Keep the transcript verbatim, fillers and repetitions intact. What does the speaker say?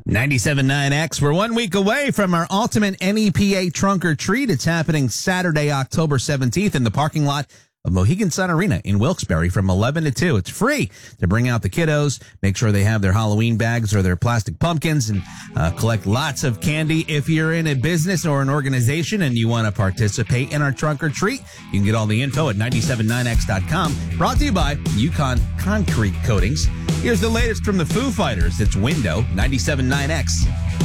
ninety-seven point nine X. We're one week away from our ultimate N E P A trunk or treat. It's happening Saturday, October seventeenth in the parking lot of Mohegan Sun Arena in Wilkes-Barre from eleven to two. It's free to bring out the kiddos, make sure they have their Halloween bags or their plastic pumpkins, and uh, collect lots of candy. If you're in a business or an organization and you want to participate in our trunk or treat, you can get all the info at ninety-seven point nine X dot com. Brought to you by Yukon Concrete Coatings. Here's the latest from the Foo Fighters. It's Window, ninety-seven point nine X.